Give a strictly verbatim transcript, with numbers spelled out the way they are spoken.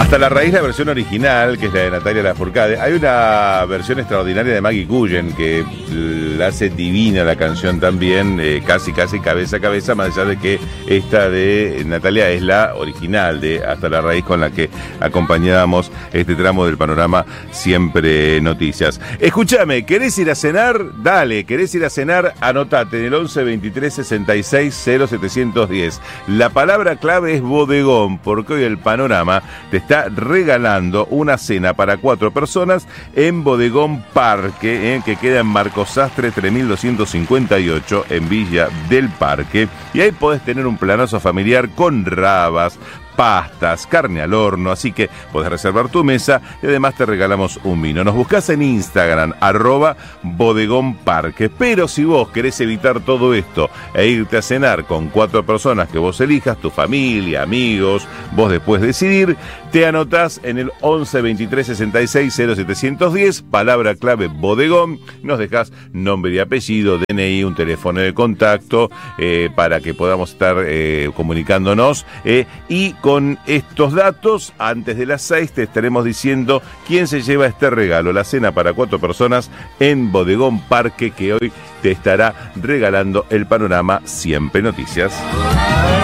Hasta la raíz, la versión original, que es la de Natalia Lafourcade. Hay una versión extraordinaria de Maggie Cullen que la hace divina la canción también, eh, casi casi cabeza a cabeza, más allá de que esta de Natalia es la original de Hasta la raíz, con la que acompañábamos este tramo del panorama Siempre Noticias. Escúchame, ¿querés ir a cenar? Dale, ¿querés ir a cenar? Anotate en el once veintitrés sesenta y seis cero setecientos diez. La palabra clave es bodegón, porque hoy el panorama te está regalando una cena para cuatro personas en Bodegón Parque, eh, que queda en Marcos Sastre tres mil doscientos cincuenta y ocho en Villa del Parque. Y ahí podés tener un planazo familiar con rabas, pastas, carne al horno, así que podés reservar tu mesa y además te regalamos un vino. Nos buscás en Instagram, arroba Bodegón Parque. Pero si vos querés evitar todo esto e irte a cenar con cuatro personas que vos elijas, tu familia, amigos, vos después decidir, te anotás en el once veintitrés sesenta y seis cero setecientos diez, palabra clave bodegón, nos dejás nombre y apellido, D N I, un teléfono de contacto, eh, para que podamos estar eh, comunicándonos, eh, y con estos datos, antes de las seis, te estaremos diciendo quién se lleva este regalo, la cena para cuatro personas en Bodegón Parque, que hoy te estará regalando el panorama Siempre Noticias.